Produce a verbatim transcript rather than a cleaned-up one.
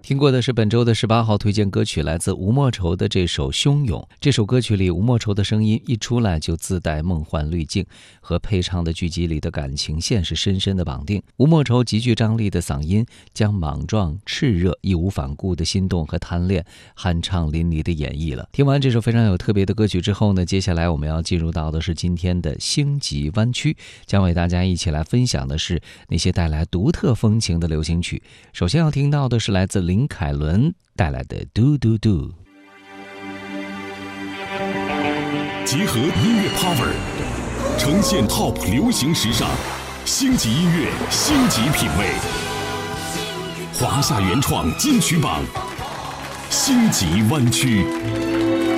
听过的是本周的十八号推荐歌曲，来自吴莫愁的这首《汹涌》。这首歌曲里，吴莫愁的声音一出来就自带梦幻滤镜，和配唱的剧集里的感情线是深深的绑定。吴莫愁极具张力的嗓音，将莽撞、炽热、义无反顾的心动和贪恋酣畅淋漓的演绎了。听完这首非常有特别的歌曲之后呢，接下来我们要进入到的是今天的星级湾区，将为大家一起来分享的是那些带来独特风情的流行曲。首先要听到的是来自林凯伦带来的 Do Do Do， 结合音乐 power， 呈现 top 流行时尚，星级音乐，星级品味，华夏原创金曲榜，星级湾区。